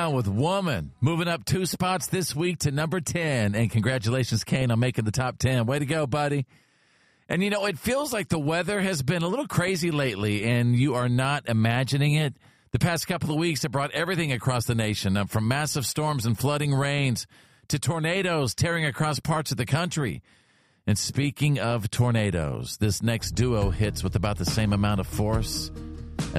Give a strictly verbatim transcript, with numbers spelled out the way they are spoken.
Brown with Woman, moving up two spots this week to number ten. And congratulations, Kane, on making the top ten. Way to go, buddy. And, you know, it feels like the weather has been a little crazy lately, and you are not imagining it. The past couple of weeks have brought everything across the nation, uh, from massive storms and flooding rains to tornadoes tearing across parts of the country. And speaking of tornadoes, this next duo hits with about the same amount of force.